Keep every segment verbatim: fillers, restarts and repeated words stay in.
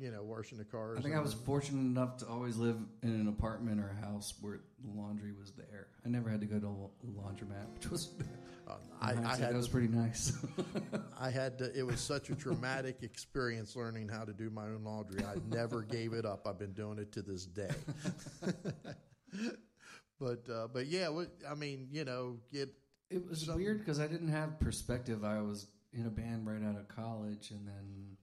you know, washing the cars. I think I was fortunate enough to always live in an apartment or a house where the laundry was there. I never had to go to a laundromat, which was uh, I, I had that was pretty nice. I had to, it was such a traumatic experience learning how to do my own laundry. I never gave it up. I've been doing it to this day. but uh, but yeah, I mean, you know, get it was some, weird because I didn't have perspective. I was in a band right out of college, and then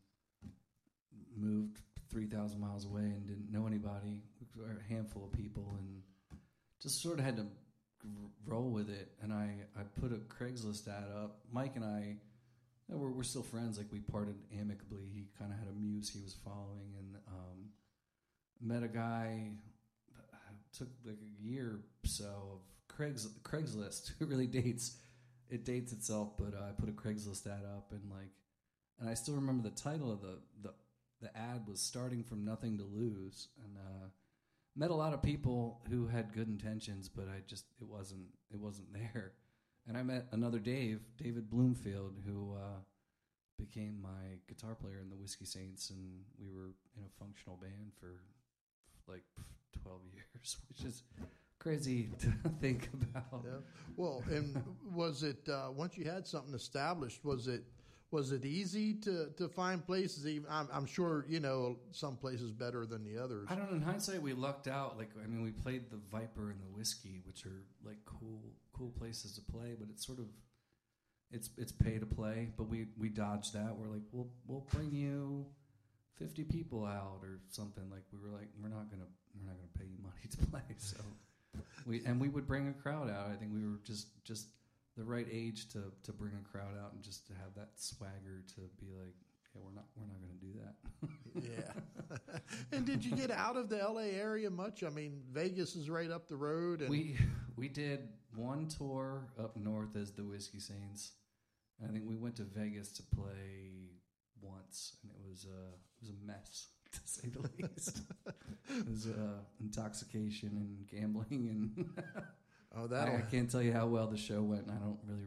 moved three thousand miles away and didn't know anybody, a handful of people, and just sort of had to roll with it. And I, I put a Craigslist ad up. Mike and I, we're, we're still friends. Like, we parted amicably. He kind of had a muse he was following, and um, met a guy. Took like a year or so of Craigs, Craigslist. It really dates. It dates itself, but uh, I put a Craigslist ad up, and like, and I still remember the title of the the, the ad was "Starting from Nothing to Lose," and uh, met a lot of people who had good intentions, but I just it wasn't it wasn't there. And I met another Dave, David Bloomfield, who uh, became my guitar player in the Whiskey Saints, and we were in a functional band for like twelve years, which is crazy to think about. Yeah. Well, and was it uh, once you had something established? Was it was it easy to, to find places? Even I'm, I'm sure you know some places better than the others. I don't know. In hindsight, we lucked out. Like, I mean, we played the Viper and the Whiskey, which are like cool cool places to play. But it's sort of it's it's pay to play. But we we dodged that. We're like, we'll we'll bring you fifty people out or something. Like, we were like, we're not gonna we're not gonna pay you money to play. So we and we would bring a crowd out. I think we were just just the right age to to bring a crowd out and just to have that swagger to be like, yeah, we're not we're not gonna do that. Yeah. And did you get out of the L A area much? I mean, Vegas is right up the road. And we we did one tour up north as the Whiskey Saints. I think we went to Vegas to play once, and it was uh, it was a mess, to say the least. It was uh, intoxication and gambling, and oh, that I, I can't tell you how well the show went, and I don't really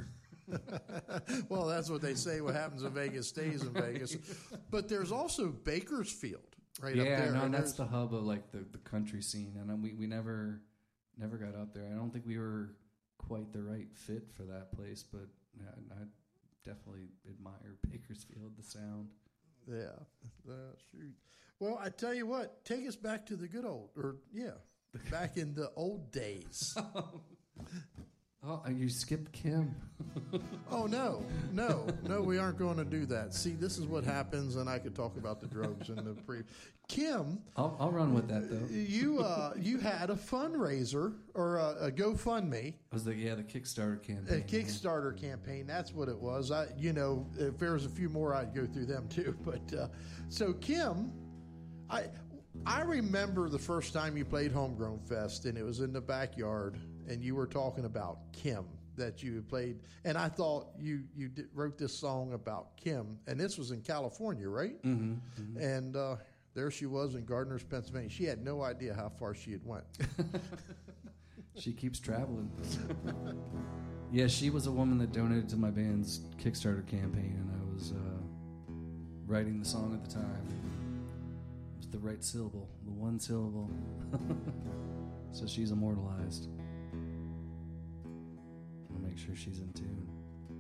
remember. Well, that's what they say. What happens in Vegas stays in Vegas. But there's also Bakersfield right yeah, up there. no, and that's the hub of like the, the country scene, and we we never never got up there. I don't think we were quite the right fit for that place, but yeah, I definitely admire Bakersfield, the sound. Yeah, uh, shoot. Well, I tell you what, take us back to the good old, or yeah, back in the old days. Oh, you skipped Kim. Oh, no, no, no, we aren't going to do that. See, this is what happens, and I could talk about the drugs and the pre. Kim, I'll, I'll run with that though. You uh, you had a fundraiser or a, a GoFundMe. It was the yeah the Kickstarter campaign. A Kickstarter yeah. campaign. That's what it was. I you know if there was a few more, I'd go through them too. But uh, so Kim, I I remember the first time you played Homegrown Fest, and it was in the backyard, and you were talking about Kim that you played, and I thought you you did, wrote this song about Kim, and this was in California, right? Mm-hmm, mm-hmm. And uh, there she was in Gardner's, Pennsylvania. She had no idea how far she had went. She keeps traveling. Yeah, she was a woman that donated to my band's Kickstarter campaign, and I was uh, writing the song at the time. It was the right syllable, the one syllable. So she's immortalized. I'll make sure she's in tune.